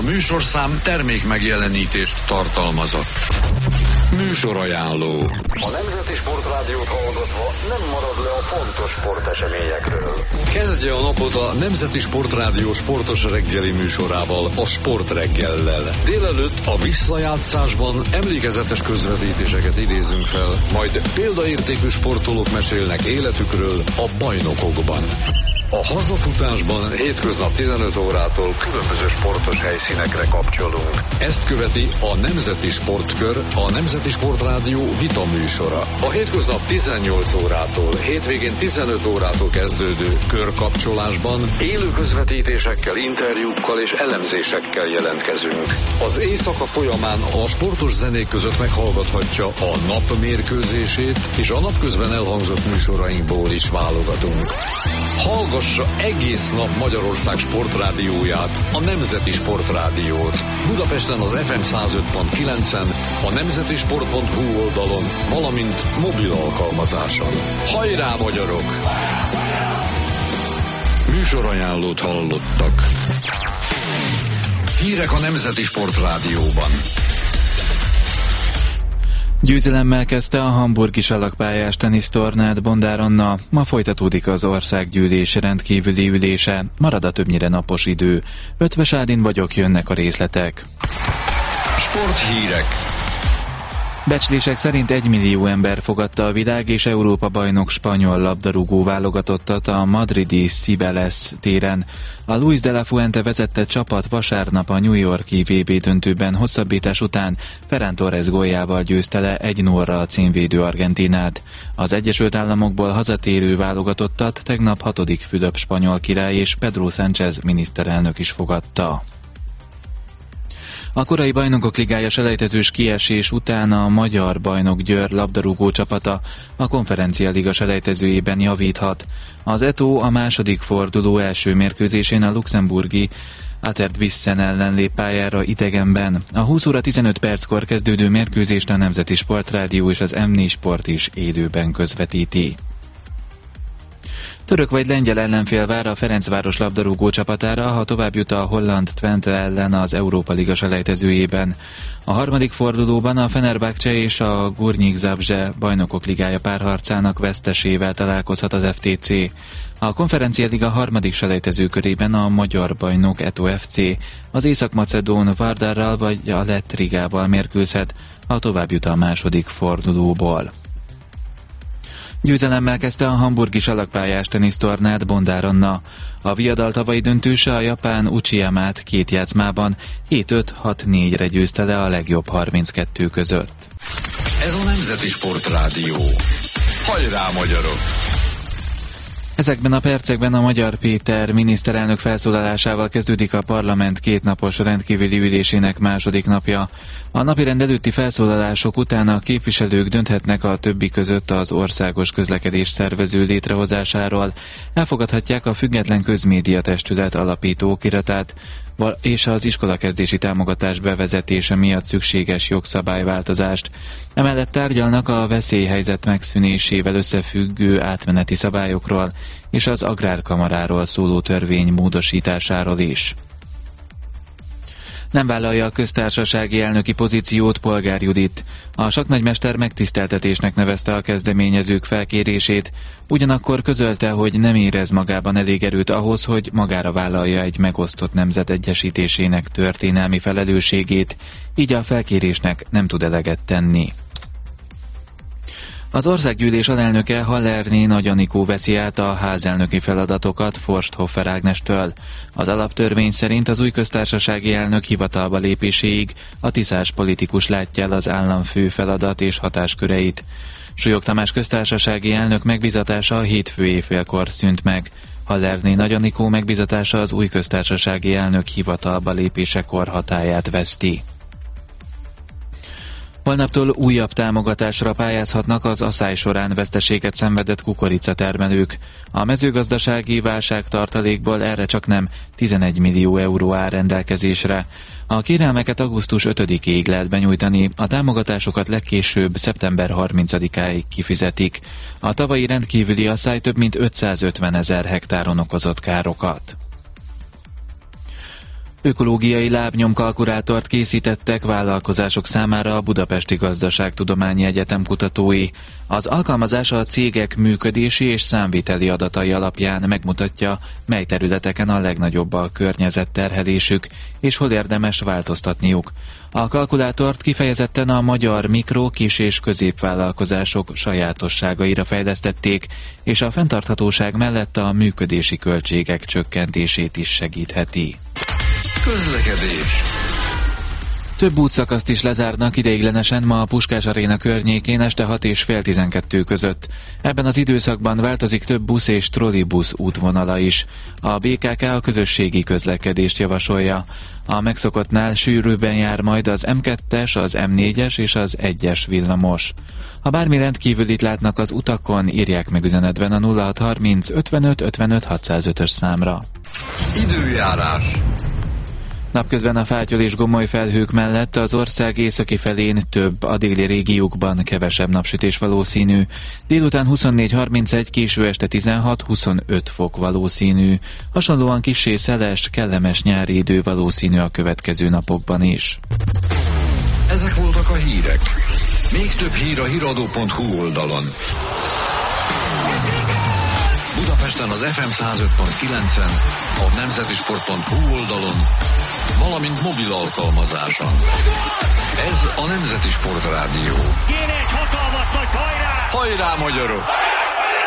műsorszám termék megjelenítést tartalmazott. Műsorajánló. A Nemzeti Sportrádiót hallgatva nem marad le a fontos sporteseményekről. Kezdje a napot a Nemzeti Sportrádió sportos reggeli műsorával, a Sportreggellel. Délelőtt a visszajátszásban emlékezetes közvetítéseket idézünk fel, majd példaértékű sportolók mesélnek életükről a bajnokokban. A hazafutásban hétköznap 15 órától különböző sportos helyszínekre kapcsolunk. Ezt követi a Nemzeti Sportkör, a Nemzeti Sportrádió vita műsora. A hétköznap 18 órától, hétvégén 15 órától kezdődő körkapcsolásban élő közvetítésekkel, interjúkkal és elemzésekkel jelentkezünk. Az éjszaka folyamán a sportos zenék között meghallgathatja a nap mérkőzését, és a napközben elhangzott műsorainkból is válogatunk. Hallgassa egész nap Magyarország sportrádióját, a Nemzeti Sportrádiót. Budapesten az FM 105.9-en, a nemzetisport.hu oldalon, valamint mobil alkalmazáson. Hajrá, magyarok! Műsorajánlót hallottak. Hírek a Nemzeti Sportrádióban. Győzelemmel kezdte a hamburgi salakpályás tenisztornát Bondár Anna. Ma folytatódik az országgyűlés rendkívüli ülése. Marad a többnyire napos idő. Ötvös Ádin vagyok, jönnek a részletek. Sporthírek. Becslések szerint 1 millió ember fogadta a világ és Európa bajnok spanyol labdarúgó válogatottat a madridi Cibeles téren. A Luis de la Fuente vezette csapat vasárnap a New York-i VB döntőben hosszabbítás után Ferran Torres góljával győzte le 1-0-ra a címvédő Argentinát. Az Egyesült Államokból hazatérő válogatottat tegnap 6. Fülöp spanyol király és Pedro Sánchez miniszterelnök is fogadta. A korai Bajnokok Ligája selejtezős kiesés után a magyar bajnok Győr labdarúgó csapata a Konferencia Liga selejtezőjében javíthat. Az Eto a második forduló első mérkőzésén a luxemburgi Aterdvissen ellen lép pályára idegenben. A 20 óra 15 perckor kezdődő mérkőzést a Nemzeti Sportrádió és az M4 Sport is élőben közvetíti. Török vagy lengyel ellenfél vár a Ferencváros labdarúgó csapatára, ha tovább jut a holland Twente ellen az Európa Liga selejtezőjében. A harmadik fordulóban a Fenerbahce és a Górnik Zabrze Bajnokok Ligája párharcának vesztesével találkozhat az FTC. A Konferencia Liga harmadik selejtezőkörében a magyar bajnok Eto FC az észak-macedón Vardarral vagy a lett Rigával mérkőzhet, ha tovább jut a második fordulóból. Győzelemmel kezdte a hamburgi salakpályás tenisztornát Bondár Anna. A viadal tavalyi döntőse a japán Uchiyamát 2 játszmában 7-5-6-4-re győzte le a legjobb 32 között. Ez a Nemzeti Sportrádió. Hajrá, magyarok! Ezekben a percekben a Magyar Péter miniszterelnök felszólalásával kezdődik a parlament 2 napos rendkívüli ülésének második napja. A napirend előtti felszólalások után a képviselők dönthetnek a többi között az országos közlekedés szervező létrehozásáról, elfogadhatják a Független Közmédia Testület alapító okiratát, és az iskolakezdési támogatás bevezetése miatt szükséges jogszabályváltozást. Emellett tárgyalnak a veszélyhelyzet megszűnésével összefüggő átmeneti szabályokról és az agrárkamaráról szóló törvény módosításáról is. Nem vállalja a köztársasági elnöki pozíciót Polgár Judit. A saknagymester megtiszteltetésnek nevezte a kezdeményezők felkérését, ugyanakkor közölte, hogy nem érez magában elég erőt ahhoz, hogy magára vállalja egy megosztott nemzet egyesítésének történelmi felelősségét, így a felkérésnek nem tud eleget tenni. Az országgyűlés alelnöke Hallerné Nagy Anikó veszi át a házelnöki feladatokat Forsthoffer Ágnestől. Az alaptörvény szerint az új köztársasági elnök hivatalba lépéséig a tiszás politikus látja el az állam fő feladat és hatásköreit. Súlyog Tamás köztársasági elnök megbizatása hétfő éjfélkor szűnt meg. Hallerné Nagy Anikó megbizatása az új köztársasági elnök hivatalba lépésekor hatályát veszti. Holnaptól újabb támogatásra pályázhatnak az asszály során veszteséget szenvedett kukoricatermelők. A mezőgazdasági válságtartalékból erre csaknem 11 millió euró áll rendelkezésre. A kérelmeket augusztus 5-ig lehet benyújtani, a támogatásokat legkésőbb szeptember 30-áig kifizetik. A tavalyi rendkívüli asszály több mint 550 000 hektáron okozott károkat. Ökológiai lábnyomkalkulátort készítettek vállalkozások számára a Budapesti Gazdaságtudományi Egyetem kutatói. Az alkalmazás a cégek működési és számviteli adatai alapján megmutatja, mely területeken a legnagyobb a környezetterhelésük, és hol érdemes változtatniuk. A kalkulátort kifejezetten a magyar mikro-, kis- és középvállalkozások sajátosságaira fejlesztették, és a fenntarthatóság mellett a működési költségek csökkentését is segítheti. Közlekedés. Több útszakaszt is lezárnak ideiglenesen ma a Puskás Aréna környékén este 6 és fél 12 között. Ebben az időszakban változik több busz és trollibusz útvonala is. A BKK a közösségi közlekedést javasolja. A megszokottnál sűrűbben jár majd az M2-es, az M4-es és az 1-es villamos. Ha bármi rendkívülit látnak az utakon, írják meg üzenetben a 0630 55 55 605-ös számra. Időjárás. Napközben a fátyol és gomoly felhők mellett az ország északi felén több, a déli régiókban kevesebb napsütés valószínű. Délután 24-31, késő este 16-25 fok valószínű. Hasonlóan kissé szeles, kellemes nyári idő valószínű a következő napokban is. Ezek voltak a hírek. Még több hír a hiradó.hu oldalon. Budapesten az FM 105.9-en, a nemzetisport.hu oldalon, valamint mobil alkalmazáson. Ez a Nemzeti Sport Rádió. Kéne egy hatalmas nagy hajrá! Hajrá, magyarok!